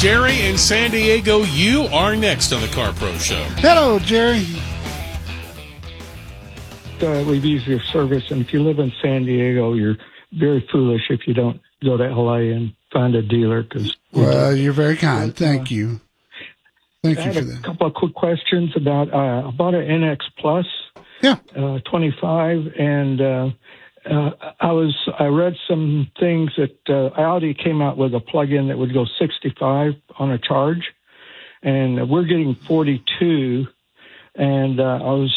Jerry in San Diego, you are next on the Car Pro Show. Hello, Jerry. We've used your service, and if you live in San Diego, you're very foolish if you don't go to LA and find a dealer. Well, you're very kind. Thank you. Thank you for that. I had a couple of quick questions about. I bought an NX Plus, 25, and I read some things that Audi came out with a plug-in that would go 65 on a charge, and we're getting 42, and I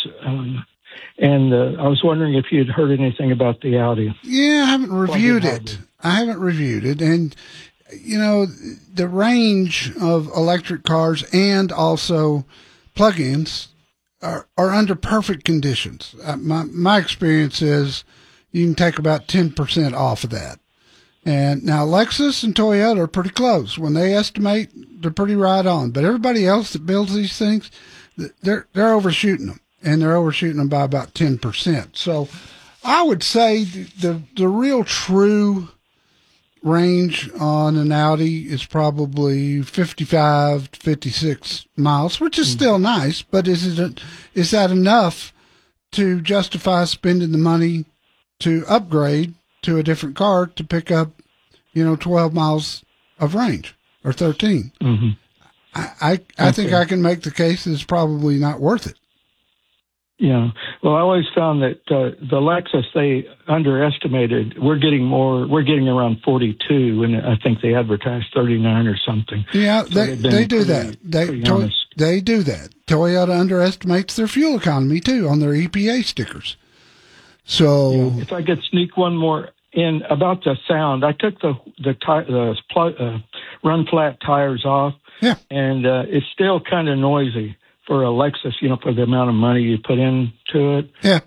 was wondering if you'd heard anything about the Audi. Yeah, I haven't reviewed it. And, you know, the range of electric cars and also plug-ins are under perfect conditions. My experience is you can take about 10% off of that. And now Lexus and Toyota are pretty close. When they estimate, they're pretty right on. But everybody else that builds these things, they're overshooting them. And they're overshooting them by about 10%. So I would say the real true range on an Audi is probably 55 to 56 miles, which is still nice. But is that enough to justify spending the money to upgrade to a different car to pick up, 12 miles of range or 13? Mm-hmm. I think I can make the case that it's probably not worth it. Yeah. Well, I always found that the Lexus, they underestimated. We're getting around 42, and I think they advertised 39 or something. Yeah, they do that. They do that. Toyota underestimates their fuel economy, too, on their EPA stickers. So, yeah, if I could sneak one more in about the sound, I took the run flat tires off, and it's still kind of noisy for a Lexus, for the amount of money you put into it. Yeah.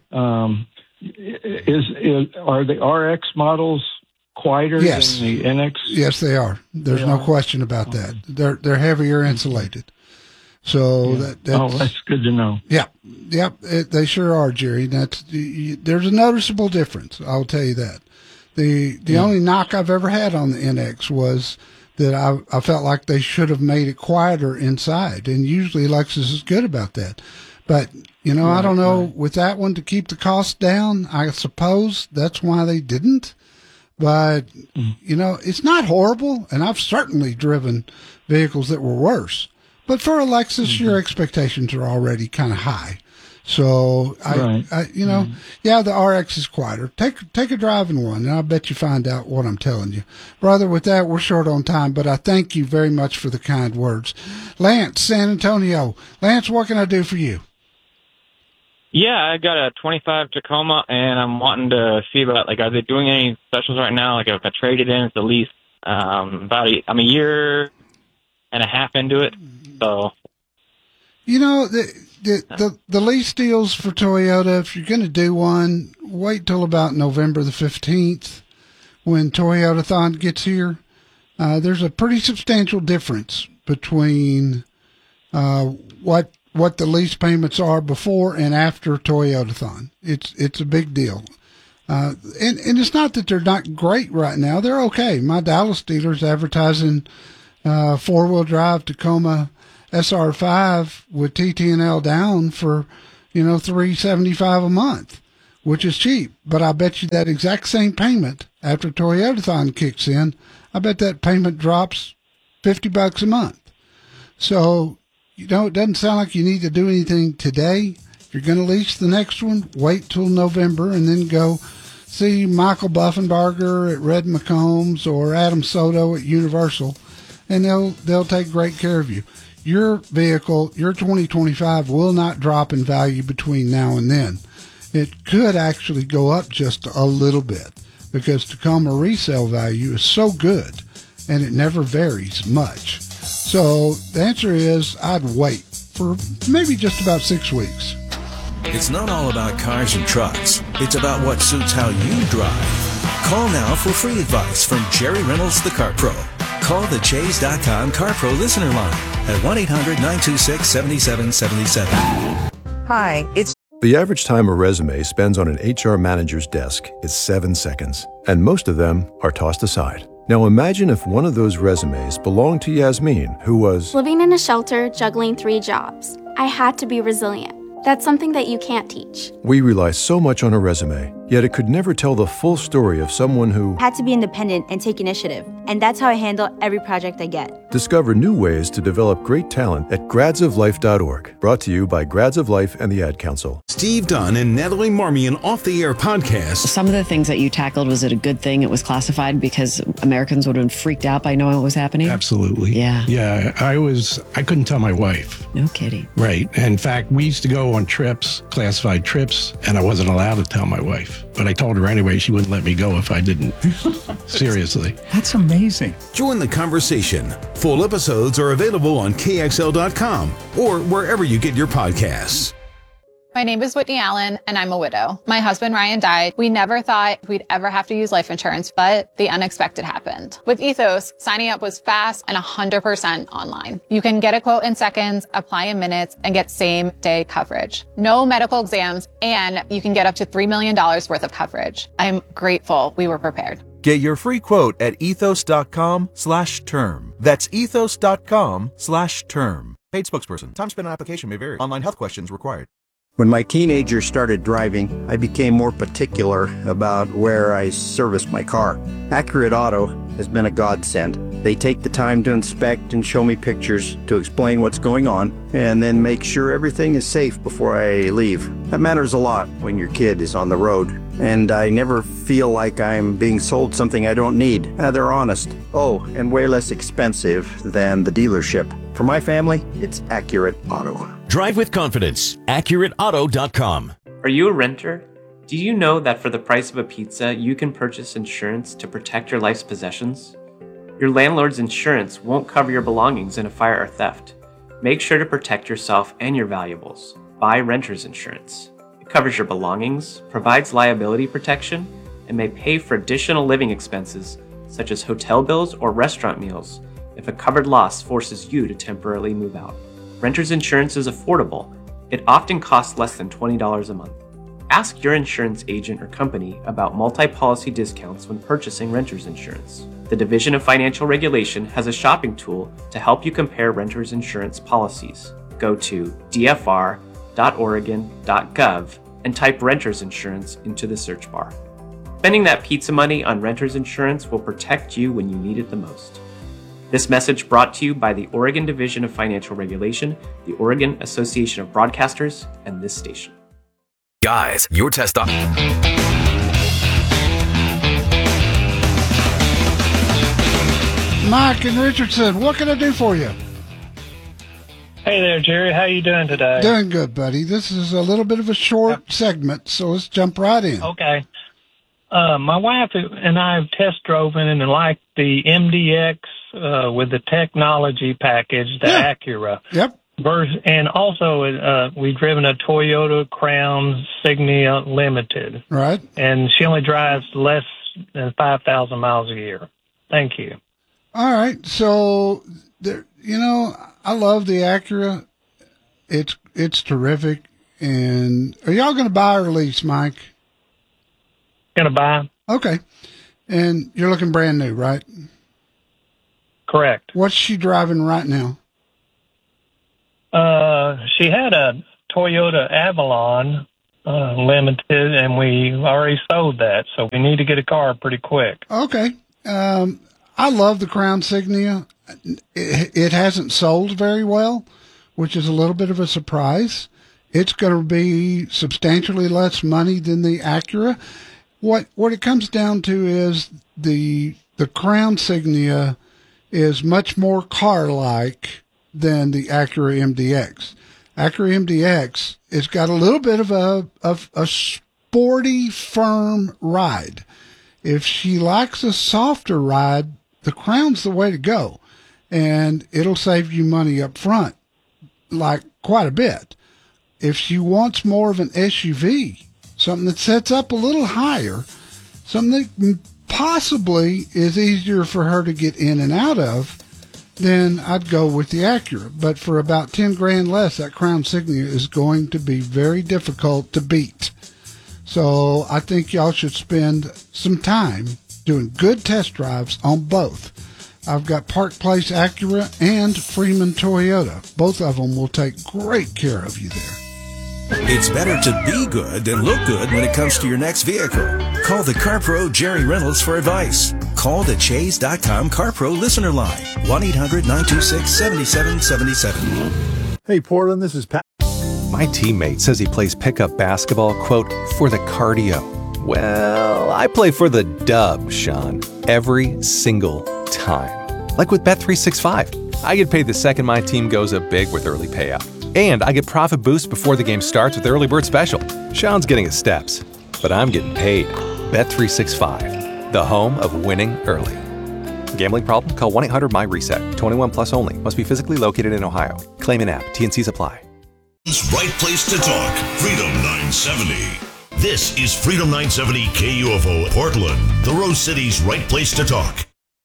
Are the RX models quieter than the NX? Yes, they are. There's no question about that. They're heavier insulated. So that's good to know. Yeah. Yep. They sure are, Jerry. There's a noticeable difference. I'll tell you that. The only knock I've ever had on the NX was that I felt like they should have made it quieter inside, and usually Lexus is good about that. But, I don't know, with that one to keep the cost down, I suppose that's why they didn't. But, it's not horrible, and I've certainly driven vehicles that were worse. But for a Lexus, your expectations are already kind of high. So, the RX is quieter. Take a drive in one, and I bet you find out what I'm telling you. Brother, with that, we're short on time, but I thank you very much for the kind words. Lance, San Antonio. Lance, what can I do for you? Yeah, I got a 25 Tacoma, and I'm wanting to see about, are they doing any specials right now? Like, if I trade it in, it's the lease. I'm a year and a half into it, so... The lease deals for Toyota, if you're going to do one, wait till about November the 15th when Toyotathon gets here. There's a pretty substantial difference between what the lease payments are before and after Toyotathon. It's a big deal. And it's not that they're not great right now. They're okay. My Dallas dealer's advertising four-wheel drive Tacoma SR5 with TT&L down for, $375 a month, which is cheap. But I bet you that exact same payment after Toyotathon kicks in, I bet that payment drops $50 a month. So, it doesn't sound like you need to do anything today. If you're going to lease the next one, wait till November and then go see Michael Buffenbarger at Red McCombs or Adam Soto at Universal, and they'll take great care of you. Your vehicle, your 2025, will not drop in value between now and then. It could actually go up just a little bit because Tacoma resale value is so good and it never varies much. So the answer is I'd wait for maybe just about 6 weeks. It's not all about cars and trucks. It's about what suits how you drive. Call now for free advice from Jerry Reynolds, the Car Pro. Call the Chase.com Car Pro listener line at 1-800-926-7777. Hi, it's... The average time a resume spends on an HR manager's desk is 7 seconds, and most of them are tossed aside. Now imagine if one of those resumes belonged to Yasmin, who was living in a shelter, juggling 3 jobs. I had to be resilient. That's something that you can't teach. We rely so much on a resume, yet it could never tell the full story of someone who had to be independent and take initiative. And that's how I handle every project I get. Discover new ways to develop great talent at gradsoflife.org. Brought to you by Grads of Life and the Ad Council. Steve Dunn and Natalie Marmion Off the Air podcast. Some of the things that you tackled, was it a good thing it was classified because Americans would have been freaked out by knowing what was happening? Absolutely. Yeah. Yeah, I couldn't tell my wife. No kidding. Right. In fact, we used to go on trips, classified trips, and I wasn't allowed to tell my wife. But I told her anyway. She wouldn't let me go if I didn't. Seriously. That's amazing. Join the conversation. Full episodes are available on KXL.com or wherever you get your podcasts. My name is Whitney Allen, and I'm a widow. My husband, Ryan, died. We never thought we'd ever have to use life insurance, but the unexpected happened. With Ethos, signing up was fast and 100% online. You can get a quote in seconds, apply in minutes, and get same-day coverage. No medical exams, and you can get up to $3 million worth of coverage. I'm grateful we were prepared. Get your free quote at ethos.com/term. That's ethos.com/term. Paid spokesperson. Time spent on application may vary. Online health questions required. When my teenager started driving, I became more particular about where I serviced my car. Accurate Auto has been a godsend. They take the time to inspect and show me pictures to explain what's going on, and then make sure everything is safe before I leave. That matters a lot when your kid is on the road, and I never feel like I'm being sold something I don't need. They're honest. Oh, and way less expensive than the dealership. For my family, it's Accurate Auto. Drive with confidence. AccurateAuto.com. Are you a renter? Do you know that for the price of a pizza, you can purchase insurance to protect your life's possessions? Your landlord's insurance won't cover your belongings in a fire or theft. Make sure to protect yourself and your valuables. Buy renter's insurance. It covers your belongings, provides liability protection, and may pay for additional living expenses such as hotel bills or restaurant meals if a covered loss forces you to temporarily move out. Renter's insurance is affordable. It often costs less than $20 a month. Ask your insurance agent or company about multi-policy discounts when purchasing renter's insurance. The Division of Financial Regulation has a shopping tool to help you compare renter's insurance policies. Go to dfr.oregon.gov and type renter's insurance into the search bar. Spending that pizza money on renter's insurance will protect you when you need it the most. This message brought to you by the Oregon Division of Financial Regulation, the Oregon Association of Broadcasters, and this station. Guys, your test op. Mike and Richardson, what can I do for you? Hey there, Jerry. How you doing today? Doing good, buddy. This is a little bit of a short segment, so let's jump right in. Okay. My wife and I have test driven and liked the MDX with the technology package, the Acura. Yep. And also, we've driven a Toyota Crown Signia Limited. Right. And she only drives less than 5,000 miles a year. Thank you. All right. So, I love the Acura. It's terrific. And are y'all going to buy or lease, Mike? Going to buy. Okay. And you're looking brand new, right? Correct. What's she driving right now? She had a Toyota Avalon Limited, and we already sold that, so we need to get a car pretty quick. Okay. I love the Crown Signia. It hasn't sold very well, which is a little bit of a surprise. It's going to be substantially less money than the Acura. What it comes down to is the Crown Signia is much more car-like than the Acura MDX. Acura MDX has got a little bit of a sporty, firm ride. If she likes a softer ride, the Crown's the way to go, and it'll save you money up front, like quite a bit. If she wants more of an SUV, something that sets up a little higher, something that possibly is easier for her to get in and out of, then I'd go with the Acura. But for about 10 grand less, that Crown Signia is going to be very difficult to beat. So I think y'all should spend some time doing good test drives on both. I've got Park Place Acura and Freeman Toyota. Both of them will take great care of you there. It's better to be good than look good when it comes to your next vehicle. Call the CarPro Jerry Reynolds for advice. Call the Chase.com CarPro listener line, 1-800-926-7777. Hey, Portland, this is Pat. My teammate says he plays pickup basketball, quote, for the cardio. Well, I play for the dub, Sean, every single time. Like with Bet365. I get paid the second my team goes up big with early payout. And I get profit boosts before the game starts with Early Bird Special. Sean's getting his steps, but I'm getting paid. Bet365, the home of winning early. Gambling problem? Call 1-800-MY-RESET. 21 plus only. Must be physically located in Ohio. Claim in app. T&Cs apply. Right place to talk. Freedom 970. This is Freedom 970 KUFO Portland, the Rose City's right place to talk.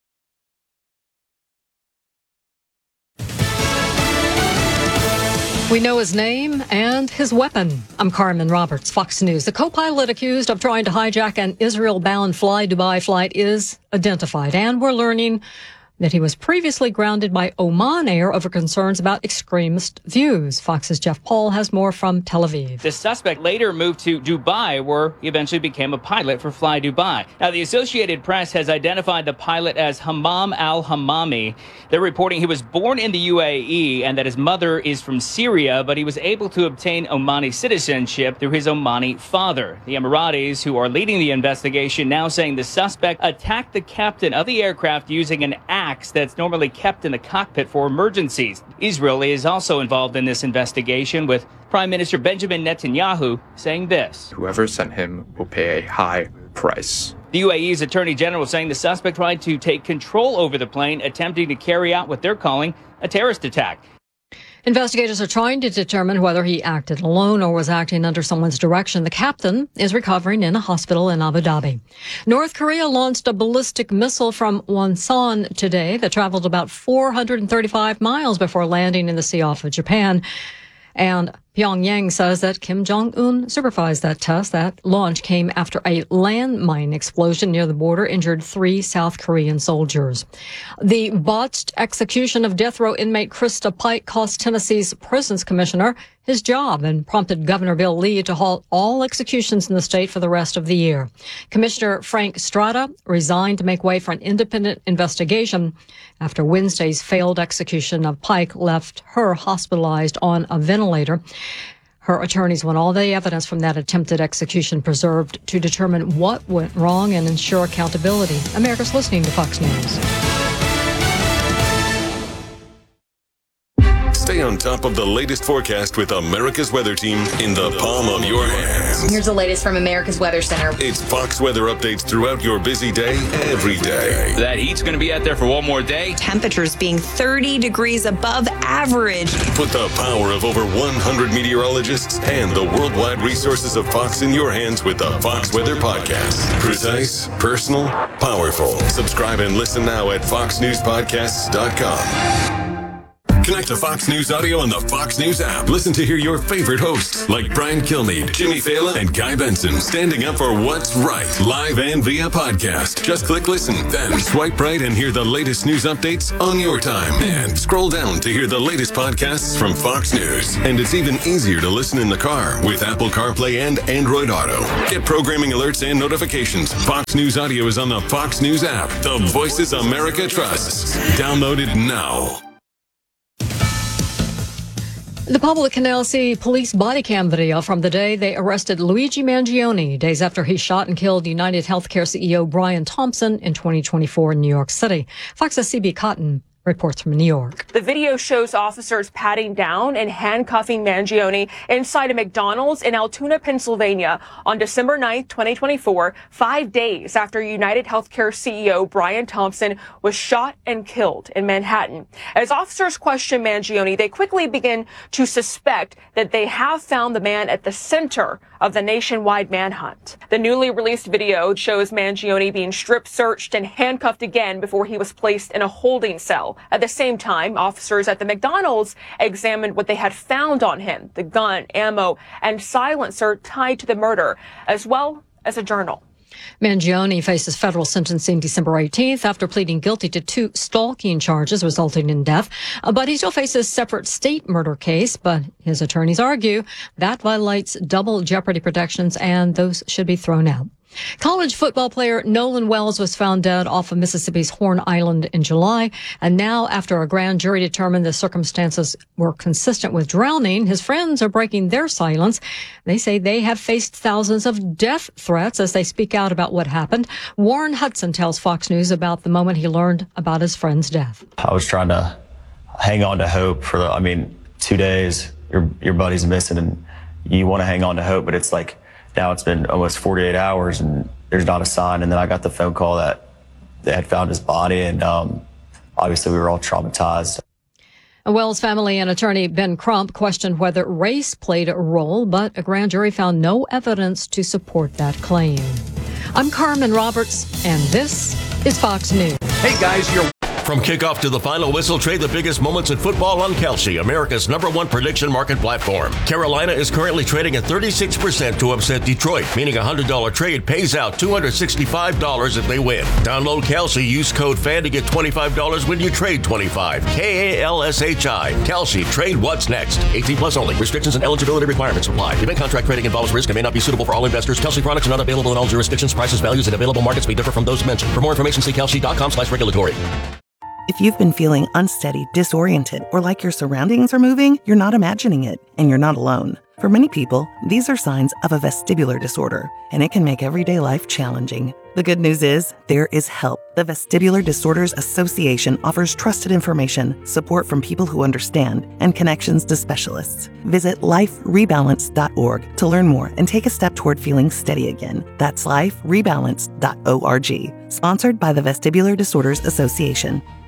We know his name and his weapon. I'm Carmen Roberts, Fox News. The co-pilot accused of trying to hijack an Israel-bound Fly Dubai flight is identified, and we're learning that he was previously grounded by Oman Air over concerns about extremist views. Fox's Jeff Paul has more from Tel Aviv. The suspect later moved to Dubai, where he eventually became a pilot for Fly Dubai. Now, the Associated Press has identified the pilot as Hammam al-Hammami. They're reporting he was born in the UAE and that his mother is from Syria, but he was able to obtain Omani citizenship through his Omani father. The Emiratis, who are leading the investigation, now saying the suspect attacked the captain of the aircraft using an axe that's normally kept in the cockpit for emergencies. Israel is also involved in this investigation, with Prime Minister Benjamin Netanyahu saying this: "Whoever sent him will pay a high price." The UAE's Attorney General saying the suspect tried to take control over the plane, attempting to carry out what they're calling a terrorist attack. Investigators are trying to determine whether he acted alone or was acting under someone's direction. The captain is recovering in a hospital in Abu Dhabi. North Korea launched a ballistic missile from Wonsan today that traveled about 435 miles before landing in the sea off of Japan. And Pyongyang says that Kim Jong-un supervised that test. That launch came after a landmine explosion near the border injured 3 South Korean soldiers. The botched execution of death row inmate Krista Pike cost Tennessee's prisons commissioner his job and prompted Governor Bill Lee to halt all executions in the state for the rest of the year. Commissioner Frank Strada resigned to make way for an independent investigation after Wednesday's failed execution of Pike left her hospitalized on a ventilator. Her attorneys want all the evidence from that attempted execution preserved to determine what went wrong and ensure accountability. America's listening to Fox News. Stay on top of the latest forecast with America's Weather Team in the palm of your hands. Here's the latest from America's Weather Center. It's Fox weather updates throughout your busy day, every day. That heat's going to be out there for one more day. Temperatures being 30 degrees above average. Put the power of over 100 meteorologists and the worldwide resources of Fox in your hands with the Fox Weather Podcast. Precise, personal, powerful. Subscribe and listen now at foxnewspodcasts.com. Connect to Fox News Audio on the Fox News app. Listen to hear your favorite hosts like Brian Kilmeade, Jimmy Fallon, and Guy Benson standing up for what's right, live and via podcast. Just click listen, then swipe right and hear the latest news updates on your time. And scroll down to hear the latest podcasts from Fox News. And it's even easier to listen in the car with Apple CarPlay and Android Auto. Get programming alerts and notifications. Fox News Audio is on the Fox News app. The voices America trusts. Download it now. The public can now see police body cam video from the day they arrested Luigi Mangione, days after he shot and killed United Healthcare CEO Brian Thompson in 2024 in New York City. Fox's CB Cotton reports from New York. The video shows officers patting down and handcuffing Mangione inside a McDonald's in Altoona, Pennsylvania on December 9th, 2024, 5 days after United Healthcare CEO Brian Thompson was shot and killed in Manhattan. As officers question Mangione, they quickly begin to suspect that they have found the man at the center of the nationwide manhunt. The newly released video shows Mangione being strip searched and handcuffed again before he was placed in a holding cell. At the same time, officers at the McDonald's examined what they had found on him, the gun, ammo, and silencer tied to the murder, as well as a journal. Mangione faces federal sentencing December 18th after pleading guilty to 2 stalking charges resulting in death. But he still faces a separate state murder case. But his attorneys argue that violates double jeopardy protections and those should be thrown out. College football player Nolan Wells was found dead off of Mississippi's Horn Island in July. And now, after a grand jury determined the circumstances were consistent with drowning, his friends are breaking their silence. They say they have faced thousands of death threats as they speak out about what happened. Warren Hudson tells Fox News about the moment he learned about his friend's death. I was trying to hang on to hope for 2 days, your buddy's missing and you want to hang on to hope, but it's like, now it's been almost 48 hours and there's not a sign. And then I got the phone call that they had found his body. And obviously we were all traumatized. Wells' family and attorney Ben Crump questioned whether race played a role, but a grand jury found no evidence to support that claim. I'm Carmen Roberts, and this is Fox News. Hey guys, From kickoff to the final whistle, trade the biggest moments in football on Kalshi, America's #1 prediction market platform. Carolina is currently trading at 36% to upset Detroit, meaning a $100 trade pays out $265 if they win. Download Kalshi, use code FAN to get $25 when you trade 25. KALSHI. Kalshi, trade what's next. 18 plus only. Restrictions and eligibility requirements apply. Event contract trading involves risk and may not be suitable for all investors. Kalshi products are not available in all jurisdictions. Prices, values, and available markets may differ from those mentioned. For more information, see kalshi.com/regulatory. If you've been feeling unsteady, disoriented, or like your surroundings are moving, you're not imagining it, and you're not alone. For many people, these are signs of a vestibular disorder, and it can make everyday life challenging. The good news is, there is help. The Vestibular Disorders Association offers trusted information, support from people who understand, and connections to specialists. Visit liferebalance.org to learn more and take a step toward feeling steady again. That's liferebalance.org. Sponsored by the Vestibular Disorders Association.